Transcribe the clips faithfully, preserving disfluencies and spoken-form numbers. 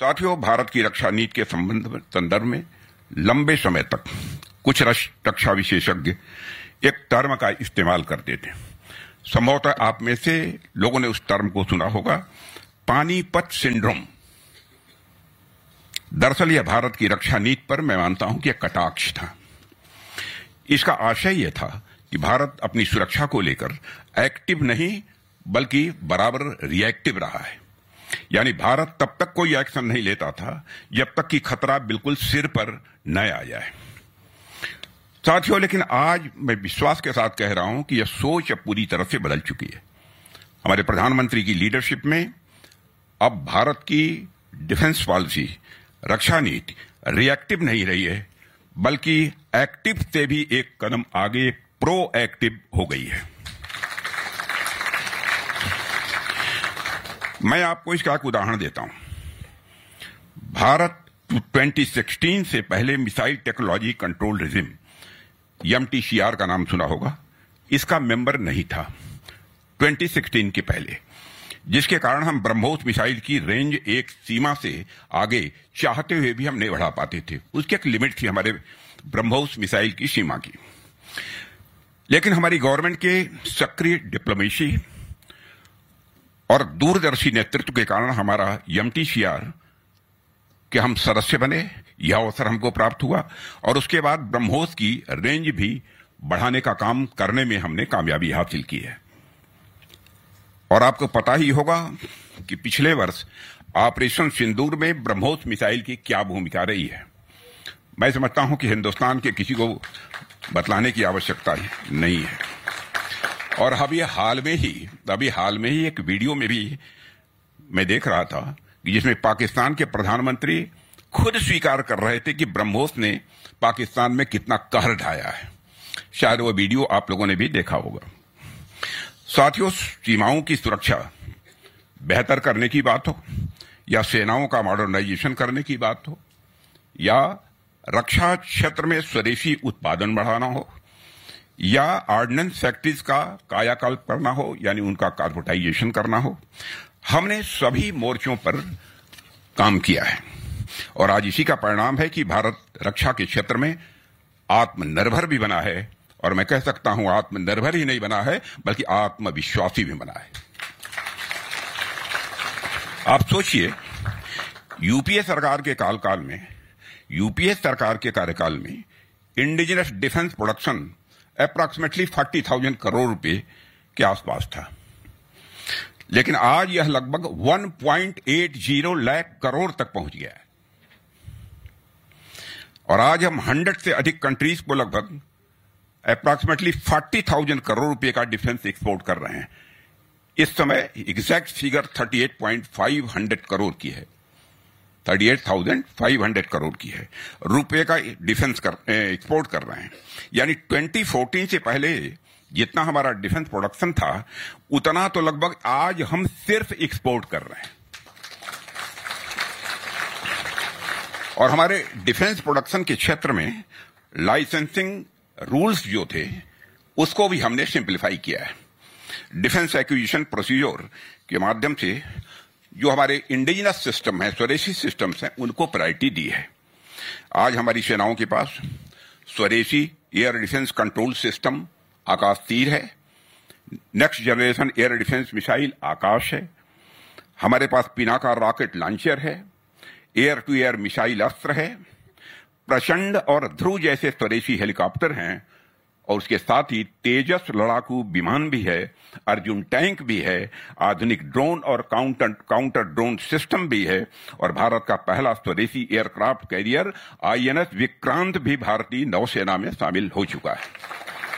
साथियों, भारत की रक्षा नीति के संबंध संदर्भ में लंबे समय तक कुछ रक्षा विशेषज्ञ एक टर्म का इस्तेमाल करते थे। संभवतः आप में से लोगों ने उस टर्म को सुना होगा, पानीपत सिंड्रोम। दरअसल यह भारत की रक्षा नीति पर मैं मानता हूं कि एक कटाक्ष था। इसका आशय यह था कि भारत अपनी सुरक्षा को लेकर एक्टिव नहीं बल्कि बराबर रिएक्टिव रहा है। यानी भारत तब तक कोई एक्शन नहीं लेता था जब तक कि खतरा बिल्कुल सिर पर न आ जाए। साथियों, लेकिन आज मैं विश्वास के साथ कह रहा हूं कि यह सोच अब पूरी तरह से बदल चुकी है। हमारे प्रधानमंत्री की लीडरशिप में अब भारत की डिफेंस पॉलिसी, रक्षा नीति रिएक्टिव नहीं रही है बल्कि एक्टिव से भी एक कदम आगे प्रो एक्टिव हो गई है। मैं आपको इसका एक उदाहरण देता हूं। भारत दो हज़ार सोलह से पहले missile technology control regime, M T C R का नाम सुना होगा, इसका मेंबर नहीं था दो हज़ार सोलह के पहले, जिसके कारण हम ब्रह्मोस मिसाइल की रेंज एक सीमा से आगे चाहते हुए भी हम नहीं बढ़ा पाते थे। उसकी एक लिमिट थी हमारे ब्रह्मोस मिसाइल की सीमा की। लेकिन हमारी गवर्नमेंट के सक्रिय डिप्लोमेसी और दूरदर्शी नेतृत्व के कारण हमारा एम टी सी आर के हम सदस्य बने, यह अवसर हमको प्राप्त हुआ और उसके बाद ब्रह्मोस की रेंज भी बढ़ाने का काम करने में हमने कामयाबी हासिल की है। और आपको पता ही होगा कि पिछले वर्ष ऑपरेशन सिंदूर में ब्रह्मोस मिसाइल की क्या भूमिका रही है। मैं समझता हूं कि हिंदुस्तान के किसी को बतलाने की आवश्यकता नहीं है। और अभी हाल में ही अभी हाल में ही एक वीडियो में भी मैं देख रहा था कि जिसमें पाकिस्तान के प्रधानमंत्री खुद स्वीकार कर रहे थे कि ब्रह्मोस ने पाकिस्तान में कितना कहर ढाया है। शायद वो वीडियो आप लोगों ने भी देखा होगा। साथियों, सीमाओं की सुरक्षा बेहतर करने की बात हो या सेनाओं का मॉडर्नाइजेशन करने की बात हो या रक्षा क्षेत्र में स्वदेशी उत्पादन बढ़ाना हो या ऑर्डिनेंस फैक्ट्रीज का कायाकल्प करना हो यानी उनका कार्पोरेटाइजेशन करना हो, हमने सभी मोर्चों पर काम किया है। और आज इसी का परिणाम है कि भारत रक्षा के क्षेत्र में आत्मनिर्भर भी बना है और मैं कह सकता हूं आत्मनिर्भर ही नहीं बना है बल्कि आत्मविश्वासी भी बना है। आप सोचिए, यूपीए सरकार के कालकाल में यूपीए सरकार के कार्यकाल में इंडिजिनस डिफेंस प्रोडक्शन अप्रॉक्सीमेटली चालीस हज़ार करोड़ रुपए के आसपास था, लेकिन आज यह लगभग एक पॉइंट आठ शून्य लाख करोड़ तक पहुंच गया है। और आज हम सौ से अधिक कंट्रीज को लगभग अप्रॉक्सीमेटली चालीस हज़ार करोड़ रुपए का डिफेंस एक्सपोर्ट कर रहे हैं। इस समय एग्जैक्ट फिगर अड़तीस पॉइंट पाँच सौ करोड़ की है, अड़तीस हज़ार पाँच सौ करोड़ की है रुपए का डिफेंस कर एक्सपोर्ट कर रहे हैं। यानी दो हज़ार चौदह से पहले जितना हमारा डिफेंस प्रोडक्शन था उतना तो लगभग आज हम सिर्फ एक्सपोर्ट कर रहे हैं। और हमारे डिफेंस प्रोडक्शन के क्षेत्र में लाइसेंसिंग रूल्स जो थे उसको भी हमने सिंप्लीफाई किया है। डिफेंस एक्विजिशन प्रोसीजर के माध्यम से जो हमारे इंडिजिनस सिस्टम है, स्वदेशी सिस्टम्स हैं, उनको प्रायोरिटी दी है। आज हमारी सेनाओं के पास स्वदेशी एयर डिफेंस कंट्रोल सिस्टम आकाश तीर है, next generation air defence missile आकाश है, हमारे पास पिनाका रॉकेट लॉन्चर है, एयर टू एयर मिसाइल अस्त्र है, प्रचंड और ध्रुव जैसे स्वदेशी हेलीकॉप्टर हैं और उसके साथ ही तेजस लड़ाकू विमान भी है, अर्जुन टैंक भी है, आधुनिक ड्रोन और काउंटर काउंटर ड्रोन सिस्टम भी है और भारत का पहला स्वदेशी aircraft carrier I N S Vikrant भी भारतीय नौसेना में शामिल हो चुका है।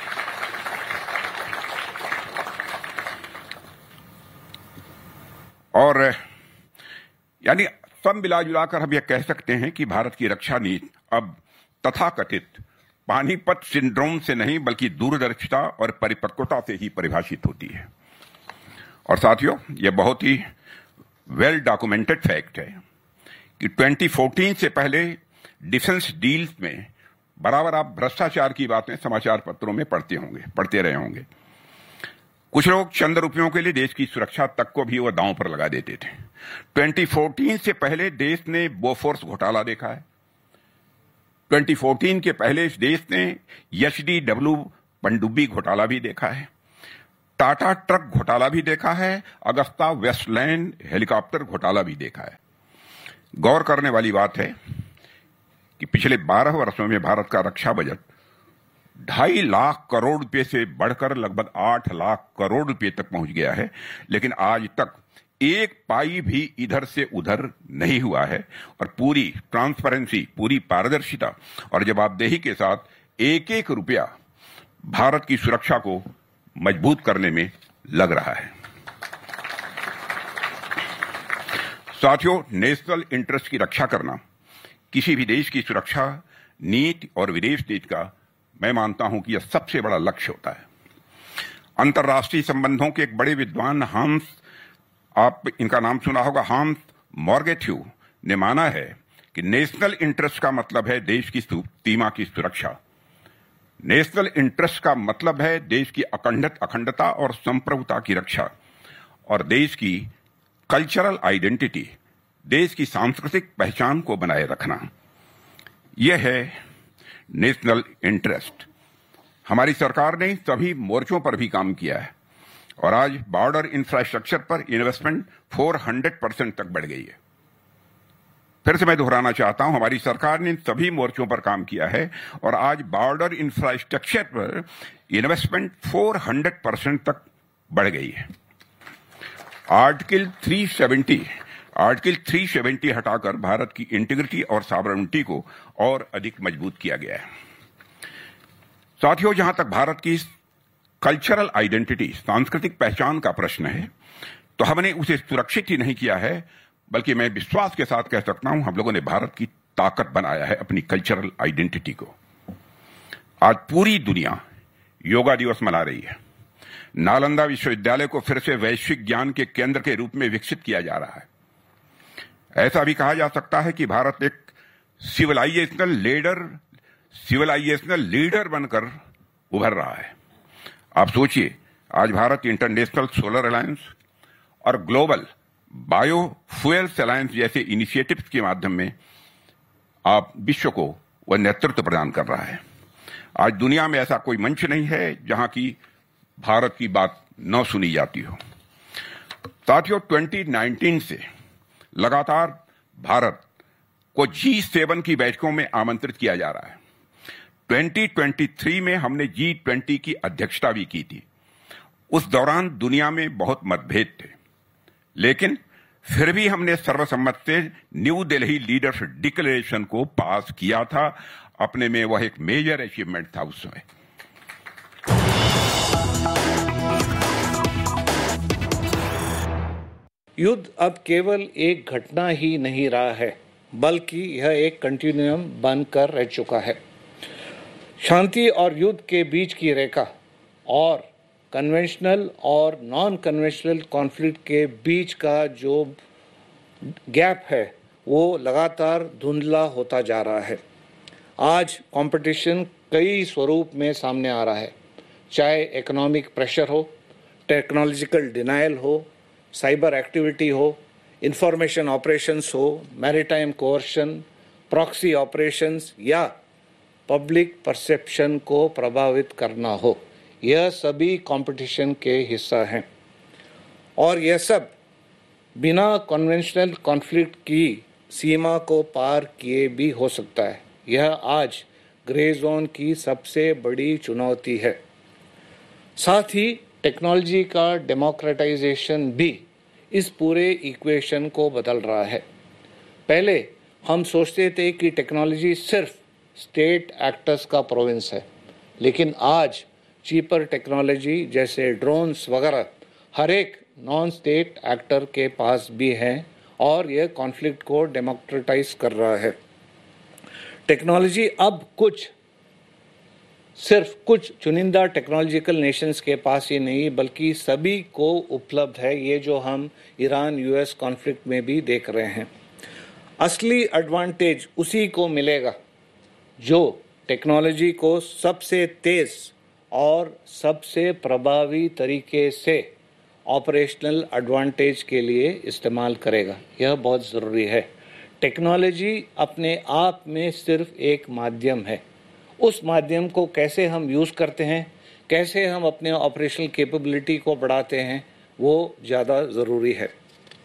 और यानी सब मिला जुलाकर हम यह कह सकते हैं कि भारत की रक्षा नीति अब तथाकथित पानीपत सिंड्रोम से नहीं बल्कि दूरदर्शिता और परिपक्वता से ही परिभाषित होती है। और साथियों, यह बहुत ही वेल डॉक्यूमेंटेड फैक्ट है कि दो हज़ार चौदह से पहले डिफेंस डील्स में बराबर आप भ्रष्टाचार की बातें समाचार पत्रों में पढ़ते होंगे पढ़ते रहे होंगे। कुछ लोग चंद रुपयों के लिए देश की सुरक्षा तक को भी वो दांव पर लगा देते थे। ट्वेंटी फोर्टीन से पहले देश ने बोफोर्स घोटाला देखा है। ट्वेंटी फोर्टीन के पहले इस देश ने एच डी डब्ल्यू पनडुब्बी घोटाला भी देखा है, टाटा ट्रक घोटाला भी देखा है, अगस्ता वेस्टलैंड हेलीकॉप्टर घोटाला भी देखा है। गौर करने वाली बात है कि पिछले बारह वर्षों में भारत का रक्षा बजट ढाई लाख करोड़ रुपए से बढ़कर लगभग आठ लाख करोड़ रुपए तक पहुंच गया है, लेकिन आज तक एक पाई भी इधर से उधर नहीं हुआ है और पूरी ट्रांसपेरेंसी, पूरी पारदर्शिता और जवाबदेही के साथ एक एक रुपया भारत की सुरक्षा को मजबूत करने में लग रहा है। साथियों, नेशनल इंटरेस्ट की रक्षा करना किसी भी देश की सुरक्षा नीति और विदेश नीति का मैं मानता हूं कि यह सबसे बड़ा लक्ष्य होता है। अंतर्राष्ट्रीय संबंधों के एक बड़े विद्वान हांस, आप इनका नाम सुना होगा, हांस मॉर्गेथ्यू ने माना है कि नेशनल इंटरेस्ट का मतलब है देश की सीमा की सुरक्षा। नेशनल इंटरेस्ट का मतलब है देश की अखंडत अखंडता और संप्रभुता की रक्षा और देश की कल्चरल आइडेंटिटी, देश की सांस्कृतिक पहचान को बनाए रखना। यह है नेशनल इंटरेस्ट। हमारी सरकार ने सभी मोर्चों पर भी काम किया है और आज बॉर्डर इंफ्रास्ट्रक्चर पर इन्वेस्टमेंट चार सौ परसेंट तक बढ़ गई है। फिर से मैं दोहराना चाहता हूं, हमारी सरकार ने सभी मोर्चों पर काम किया है और आज बॉर्डर इंफ्रास्ट्रक्चर पर इन्वेस्टमेंट चार सौ परसेंट तक बढ़ गई है। आर्टिकल तीन सौ सत्तर आर्टिकल तीन सौ सत्तर हटाकर भारत की इंटीग्रिटी और सॉवरेनिटी को और अधिक मजबूत किया गया है। साथियों, जहां तक भारत की कल्चरल आइडेंटिटी, सांस्कृतिक पहचान का प्रश्न है, तो हमने उसे सुरक्षित ही नहीं किया है, बल्कि मैं विश्वास के साथ कह सकता हूं हम लोगों ने भारत की ताकत बनाया है अपनी कल्चरल आइडेंटिटी को। आज पूरी दुनिया योगा दिवस मना रही है। नालंदा विश्वविद्यालय को फिर से वैश्विक ज्ञान के केंद्र के रूप में विकसित किया जा रहा है। ऐसा भी कहा जा सकता है कि भारत एक सिविलाइजेशनल लीडर सिविलाइजेशनल लीडर बनकर उभर रहा है। आप सोचिए, आज भारत इंटरनेशनल सोलर अलायंस और ग्लोबल बायो फ्यूल्स अलायंस जैसे इनिशिएटिव्स के माध्यम में आप विश्व को वह नेतृत्व प्रदान कर रहा है। आज दुनिया में ऐसा कोई मंच नहीं है जहां की भारत की बात न सुनी जाती हो। साथियों, दो हज़ार उन्नीस से लगातार भारत को जी सेवन की बैठकों में आमंत्रित किया जा रहा है। दो हज़ार तेईस में हमने जी ट्वेंटी की अध्यक्षता भी की थी। उस दौरान दुनिया में बहुत मतभेद थे, लेकिन फिर भी हमने सर्वसम्मत से न्यू दिल्ली लीडर्स डिक्लेरेशन को पास किया था। अपने में वह एक मेजर अचीवमेंट था उस समय। युद्ध अब केवल एक घटना ही नहीं रहा है, बल्कि यह एक कंटिन्यूम बनकर रह चुका है। शांति और युद्ध के बीच की रेखा और कन्वेंशनल और नॉन कन्वेंशनल कॉन्फ्लिक्ट के बीच का जो गैप है वो लगातार धुंधला होता जा रहा है। आज कंपटीशन कई स्वरूप में सामने आ रहा है, चाहे इकोनॉमिक प्रेशर हो, टेक्नोलॉजिकल डिनायल हो, साइबर एक्टिविटी हो, इंफॉर्मेशन ऑपरेशंस हो, मैरीटाइम कोर्शन, प्रॉक्सी ऑपरेशंस या पब्लिक परसेप्शन को प्रभावित करना हो। यह सभी कंपटीशन के हिस्सा हैं और यह सब बिना कन्वेंशनल कॉन्फ्लिक्ट की सीमा को पार किए भी हो सकता है। यह आज ग्रे जोन की सबसे बड़ी चुनौती है। साथ ही टेक्नोलॉजी का डेमोक्रेटाइजेशन भी इस पूरे इक्वेशन को बदल रहा है। पहले हम सोचते थे कि टेक्नोलॉजी सिर्फ स्टेट एक्टर्स का प्रोविंस है, लेकिन आज चीपर टेक्नोलॉजी जैसे ड्रोन्स वगैरह हर एक नॉन स्टेट एक्टर के पास भी हैं और यह कॉन्फ्लिक्ट को डेमोक्रेटाइज कर रहा है। टेक्नोलॉजी अब कुछ सिर्फ कुछ चुनिंदा टेक्नोलॉजिकल नेशंस के पास ही नहीं बल्कि सभी को उपलब्ध है। ये जो हम ईरान यूएस कॉन्फ्लिक्ट में भी देख रहे हैं। असली एडवांटेज उसी को मिलेगा जो टेक्नोलॉजी को सबसे तेज और सबसे प्रभावी तरीके से ऑपरेशनल एडवांटेज के लिए इस्तेमाल करेगा। यह बहुत ज़रूरी है। टेक्नोलॉजी अपने आप में सिर्फ एक माध्यम है। उस माध्यम को कैसे हम यूज़ करते हैं, कैसे हम अपने ऑपरेशनल कैपेबिलिटी को बढ़ाते हैं, वो ज़्यादा ज़रूरी है।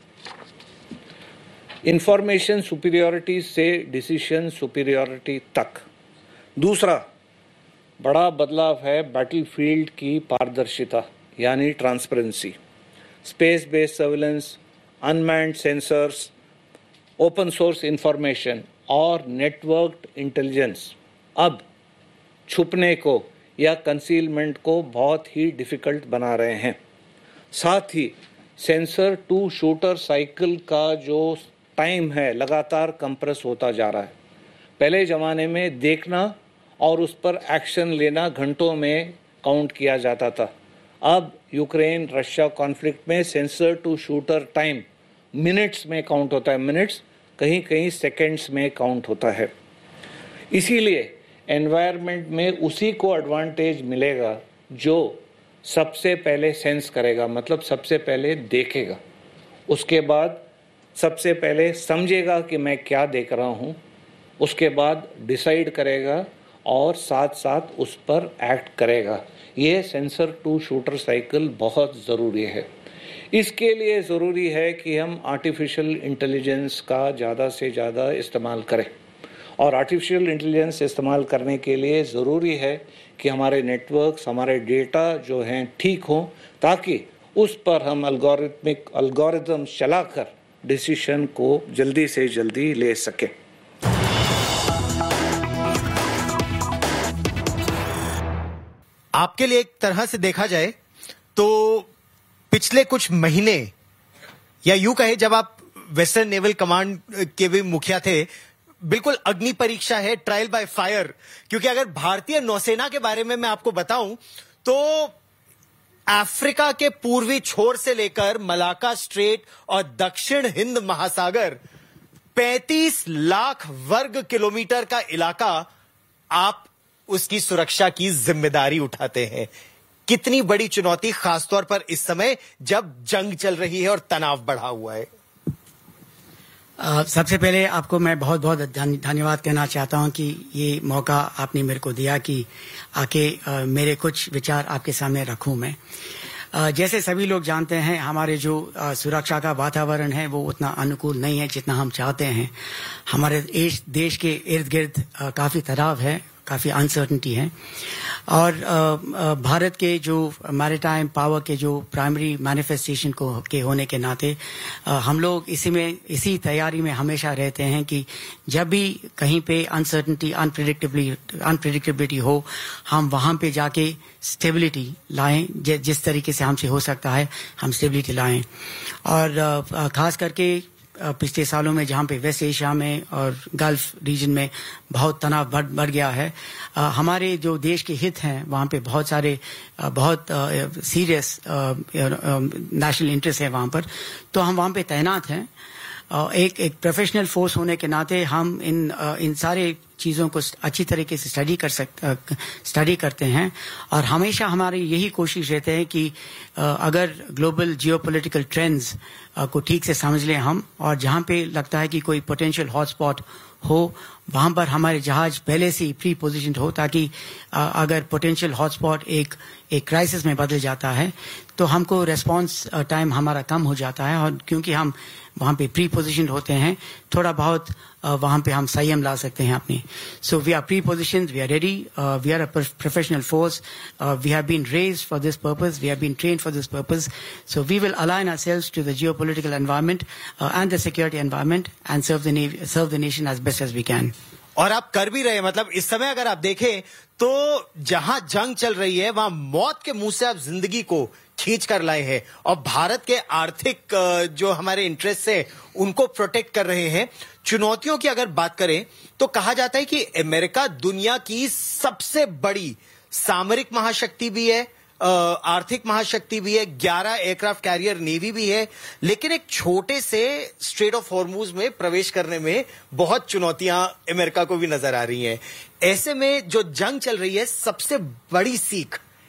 इंफॉर्मेशन सुपीरियॉरिटी से डिसीजन सुपीरियॉरिटी तक। दूसरा बड़ा बदलाव है बैटलफील्ड की पारदर्शिता यानी transparency. Space based surveillance, unmanned sensors, open source information और नेटवर्क्ड इंटेलिजेंस अब छुपने को या कंसीलमेंट को बहुत ही डिफ़िकल्ट बना रहे हैं। साथ ही सेंसर टू शूटर साइकिल का जो टाइम है लगातार कंप्रेस होता जा रहा है। पहले ज़माने में देखना और उस पर एक्शन लेना घंटों में काउंट किया जाता था। अब यूक्रेन रशिया कॉन्फ्लिक्ट में sensor to shooter time minutes में काउंट होता है, मिनट्स कहीं कहीं सेकंड्स में काउंट होता है। इसीलिए एनवायरनमेंट में उसी को एडवांटेज मिलेगा जो सबसे पहले सेंस करेगा, मतलब सबसे पहले देखेगा, उसके बाद सबसे पहले समझेगा कि मैं क्या देख रहा हूँ, उसके बाद डिसाइड करेगा और साथ साथ उस पर एक्ट करेगा। ये सेंसर टू शूटर साइकिल बहुत ज़रूरी है। इसके लिए ज़रूरी है कि हम आर्टिफिशियल इंटेलिजेंस का ज़्यादा से ज़्यादा इस्तेमाल करें और आर्टिफिशियल इंटेलिजेंस इस्तेमाल करने के लिए ज़रूरी है कि हमारे नेटवर्क्स, हमारे डेटा जो हैं ठीक हों, ताकि उस पर हम अल्गोरिथमिक अल्गोरिथम चलाकर डिसीजन को जल्दी से जल्दी ले सकें। आपके लिए एक तरह से देखा जाए तो पिछले कुछ महीने या यूं कहे जब आप वेस्टर्न नेवल कमांड के भी मुखिया थे, बिल्कुल अग्नि परीक्षा है, ट्रायल बाय फायर। क्योंकि अगर भारतीय नौसेना के बारे में मैं आपको बताऊं तो अफ्रीका के पूर्वी छोर से लेकर मलाका स्ट्रेट और दक्षिण हिंद महासागर पैंतीस लाख वर्ग किलोमीटर का इलाका आप उसकी सुरक्षा की जिम्मेदारी उठाते हैं। कितनी बड़ी चुनौती, खासतौर पर इस समय जब जंग चल रही है और तनाव बढ़ा हुआ है। Uh, सबसे पहले आपको मैं बहुत बहुत धन्यवाद कहना चाहता हूं कि ये मौका आपने मेरे को दिया कि आके uh, मेरे कुछ विचार आपके सामने रखूं मैं। uh, जैसे सभी लोग जानते हैं, हमारे जो uh, सुरक्षा का वातावरण है वो उतना अनुकूल नहीं है जितना हम चाहते हैं। हमारे देश देश के इर्द गिर्द uh, काफ़ी तनाव है, काफ़ी अनसर्टनिटी है और भारत के जो मैरीटाइम पावर के जो प्राइमरी मैनिफेस्टेशन को के होने के नाते हम लोग इसी में इसी तैयारी में हमेशा रहते हैं कि जब भी कहीं पे अनसर्टनिटी अनप्रेडिक्टेबिलिटी अनप्रेडिक्टेबिलिटी हो, हम वहाँ पे जाके स्टेबिलिटी लाएं। जिस तरीके से हमसे हो सकता है हम स्टेबिलिटी लाएं। और ख़ास करके पिछले सालों में जहाँ पे वेस्ट एशिया में और गल्फ रीजन में बहुत तनाव बढ़ बढ़ गया है, आ, हमारे जो देश के हित हैं वहाँ पे बहुत सारे आ, बहुत सीरियस नेशनल इंटरेस्ट है वहाँ पर, तो हम वहाँ पे तैनात हैं। आ, एक एक प्रोफेशनल फोर्स होने के नाते हम इन आ, इन सारे चीज़ों को अच्छी तरीके से स्टडी कर सकते स्टडी करते हैं और हमेशा हमारी यही कोशिश रहते हैं कि अगर ग्लोबल जियोपॉलिटिकल ट्रेंड्स को ठीक से समझ लें हम, और जहाँ पे लगता है कि कोई पोटेंशियल हॉटस्पॉट हो वहाँ पर हमारे जहाज पहले से ही प्री पोजिशन्ड हो, ताकि अगर पोटेंशियल हॉटस्पॉट एक एक क्राइसिस में बदल जाता है तो हमको रेस्पॉन्स टाइम हमारा कम हो जाता है। और क्योंकि हम वहाँ पे प्री पोजिशन्ड होते हैं, थोड़ा बहुत वहाँ पे हम संयम ला सकते हैं अपने। So we are pre पोजिशन्ड, we are ready, we are a professional force, we have been raised for this purpose, we have been trained for this purpose. So we will align ourselves to the geopolitical environment and the security environment and serve the serve the nation as best as we can. और आप कर भी रहे हैं। मतलब इस समय अगर आप देखें तो जहां जंग चल रही है वहां मौत के मुंह से आप जिंदगी को खींच कर लाए हैं और भारत के आर्थिक जो हमारे इंटरेस्ट है उनको प्रोटेक्ट कर रहे हैं। चुनौतियों की अगर बात करें तो कहा जाता है कि अमेरिका दुनिया की सबसे बड़ी सामरिक महाशक्ति भी है, आर्थिक महाशक्ति भी है, ग्यारह एयरक्राफ्ट कैरियर नेवी भी है, लेकिन एक छोटे से स्ट्रेट ऑफ हॉर्मूज में प्रवेश करने में बहुत चुनौतियां अमेरिका को भी नजर आ रही हैं। ऐसे में जो जंग चल रही है, सबसे बड़ी सीख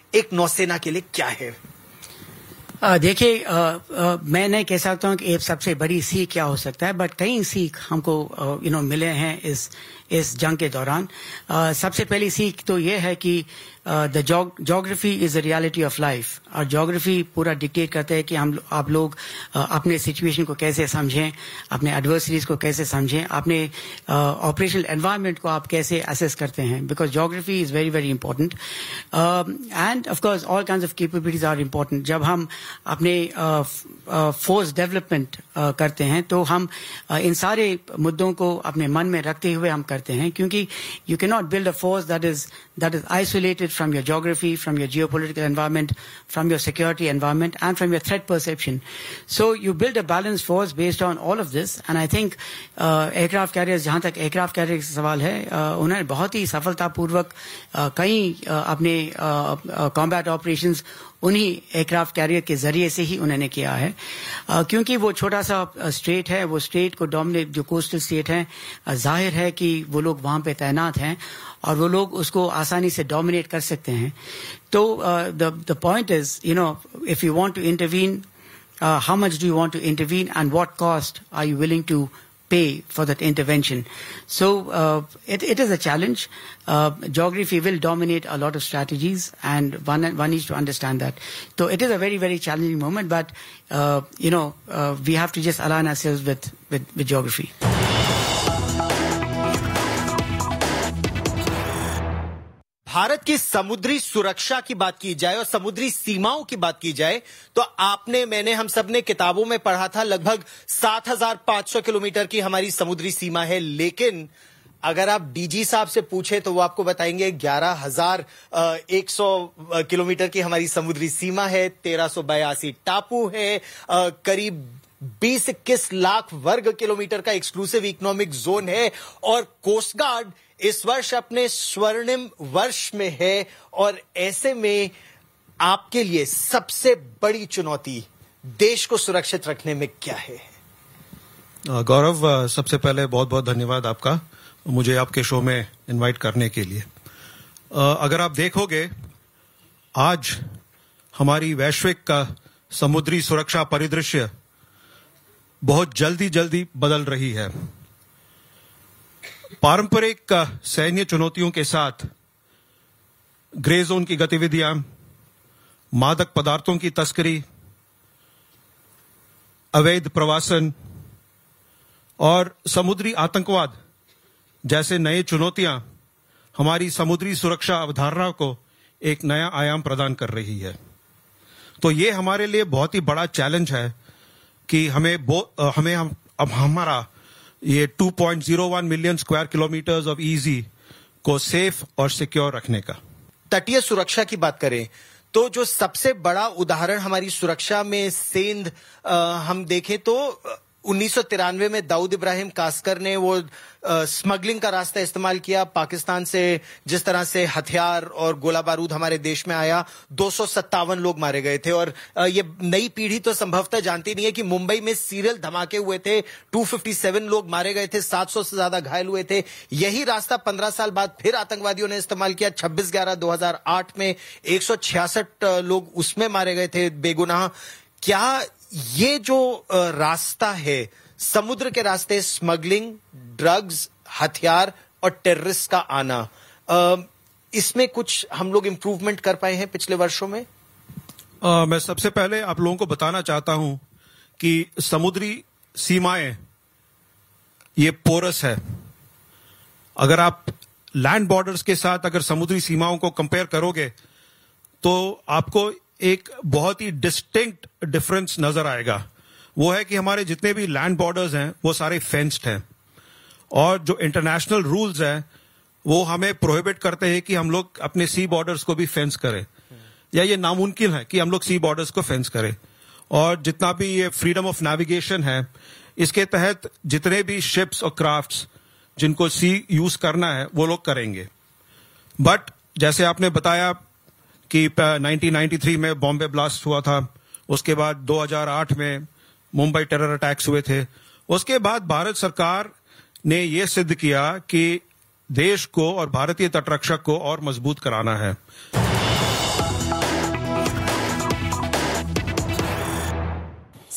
एक नौसेना के लिए क्या है? देखिए, मैं नहीं कह सकता हूँ कि एक सबसे बड़ी सीख क्या हो सकता है, बट कई सीख हमको यू नो मिले हैं इस इस जंग के दौरान. uh, सबसे पहली सीख तो ये है कि the geography is the reality of life. और जोग्राफी पूरा डिक्टेट करता है कि हम आप लोग uh, अपने सिचुएशन को कैसे समझें, अपने एडवर्सरीज को कैसे समझें, अपने ऑपरेशनल uh, एनवायरनमेंट को आप कैसे असेस करते हैं, because geography is very very important. End of course all kinds of capabilities are important. जब हम अपने force uh, development uh, uh, करते हैं तो हम uh, इन सारे मुद्दों को अपने मन में रखते हुए हम करते हैं, क्योंकि you can not build a force that is that is isolated from your geography, from your geopolitical environment, from your security environment, and from your threat perception. So you build a balanced force based on all of this. And I think uh, aircraft carriers, जहाँ तक aircraft carriers का सवाल है, uh, उन्होंने बहुत ही सफलतापूर्वक uh, कई uh, अपने uh, combat operations उन्हीं एयरक्राफ्ट कैरियर के जरिए से ही उन्होंने किया है. uh, क्योंकि वो छोटा सा स्टेट है, वो स्टेट को डोमिनेट, जो कोस्टल स्टेट है, uh, जाहिर है कि वो लोग वहां पे तैनात हैं और वो लोग उसको आसानी से डोमिनेट कर सकते हैं. तो the the point is, you know, if you want to intervene, how much do you want to intervene and what cost are you willing to pay for that intervention. So uh, it, it is a challenge. Uh, geography will dominate a lot of strategies, and one one needs to understand that. So it is a very very challenging moment, but uh, you know uh, we have to just align ourselves with with, with geography. Bharat की समुद्री सुरक्षा की बात की जाए और समुद्री सीमाओं की बात की जाए तो आपने, मैंने, हम सब ने किताबों में पढ़ा था लगभग सात हज़ार पाँच सौ किलोमीटर की हमारी समुद्री सीमा है. लेकिन अगर आप डीजी साहब से पूछे तो वो आपको बताएंगे ग्यारह हज़ार एक सौ किलोमीटर की हमारी समुद्री सीमा है, तेरह सौ बयासी टापू है, करीब बीस इक्कीस लाख वर्ग किलोमीटर का एक्सक्लूसिव इकोनॉमिक जोन है, और कोस्ट गार्ड इस वर्ष अपने स्वर्णिम वर्ष में है. और ऐसे में आपके लिए सबसे बड़ी चुनौती देश को सुरक्षित रखने में क्या है? गौरव, सबसे पहले बहुत बहुत धन्यवाद आपका मुझे आपके शो में इनवाइट करने के लिए. अगर आप देखोगे, आज हमारी वैश्विक का समुद्री सुरक्षा परिदृश्य बहुत जल्दी जल्दी बदल रही है. पारंपरिक सैन्य चुनौतियों के साथ ग्रे जोन की गतिविधियां, मादक पदार्थों की तस्करी, अवैध प्रवासन और समुद्री आतंकवाद जैसे नए चुनौतियां हमारी समुद्री सुरक्षा अवधारणा को एक नया आयाम प्रदान कर रही है. तो ये हमारे लिए बहुत ही बड़ा चैलेंज है कि हमें हमें हम अब हमारा ये two point zero one million square kilometres of easy को सेफ और सिक्योर रखने का. तटीय सुरक्षा की बात करें तो जो सबसे बड़ा उदाहरण हमारी सुरक्षा में सेंध हम देखें तो उन्नीस सौ तिरानवे में दाऊद इब्राहिम कास्कर ने वो आ, स्मगलिंग का रास्ता इस्तेमाल किया पाकिस्तान से. जिस तरह से हथियार और गोला बारूद हमारे देश में आया, दो सौ सत्तावन लोग मारे गए थे. और आ, ये नई पीढ़ी तो संभवतः जानती नहीं है कि मुंबई में सीरियल धमाके हुए थे, दो सौ सत्तावन लोग मारे गए थे, सात सौ से ज्यादा घायल हुए थे. यही रास्ता पंद्रह साल बाद फिर आतंकवादियों ने इस्तेमाल किया. छब्बीस ग्यारह दो हजार आठ में एक सौ छियासठ लोग उसमें मारे गए थे बेगुनाह. क्या ये जो रास्ता है, समुद्र के रास्ते स्मगलिंग, ड्रग्स, हथियार और टेररिस्ट का आना, इसमें कुछ हम लोग इंप्रूवमेंट कर पाए हैं पिछले वर्षों में? आ, मैं सबसे पहले आप लोगों को बताना चाहता हूं कि समुद्री सीमाएं ये पोरस है. अगर आप लैंड बॉर्डर्स के साथ अगर समुद्री सीमाओं को कंपेयर करोगे तो आपको एक बहुत ही डिस्टिंक्ट डिफरेंस नजर आएगा. वो है कि हमारे जितने भी लैंड बॉर्डर्स हैं वो सारे फेंस्ड हैं, और जो इंटरनेशनल रूल्स हैं वो हमें प्रोहिबिट करते हैं कि हम लोग अपने सी बॉर्डर्स को भी फेंस करें, या ये नामुमकिन है कि हम लोग सी बॉर्डर्स को फेंस करें. और जितना भी ये फ्रीडम ऑफ नेविगेशन है, इसके तहत जितने भी शिप्स और क्राफ्ट्स जिनको सी यूज करना है वो लोग करेंगे. बट जैसे आपने बताया कि उन्नीस सौ तिरानवे में बॉम्बे ब्लास्ट हुआ था, उसके बाद दो हज़ार आठ में मुंबई टेरर अटैक्स हुए थे. उसके बाद भारत सरकार ने यह सिद्ध किया कि देश को और भारतीय तटरक्षक को और मजबूत कराना है.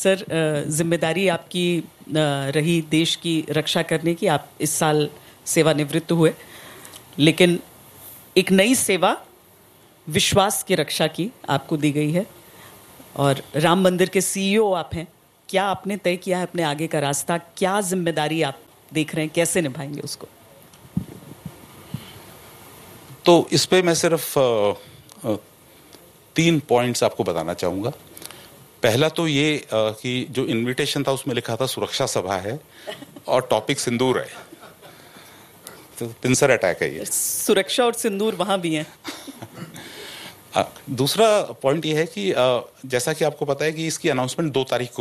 सर, जिम्मेदारी आपकी रही देश की रक्षा करने की। आप इस साल सेवानिवृत्त हुए, लेकिन एक नई सेवा विश्वास की रक्षा की आपको दी गई है और राम मंदिर के सीईओ आप हैं। क्या आपने तय किया है अपने आगे का रास्ता? क्या जिम्मेदारी आप देख रहे हैं, कैसे निभाएंगे उसको? तो इस पे मैं सिर्फ आ, आ, तीन पॉइंट्स आपको बताना चाहूंगा। पहला तो ये आ, कि जो इनविटेशन था उसमें लिखा था सुरक्षा सभा है और टॉपिक सिंदूर है, तो पिंसर अटैक है ये। सुरक्षा और सिंदूर वहां भी है। दूसरा पॉइंट ये है कि आ, जैसा कि आपको पता है कि इसकी अनाउंसमेंट दो तारीख को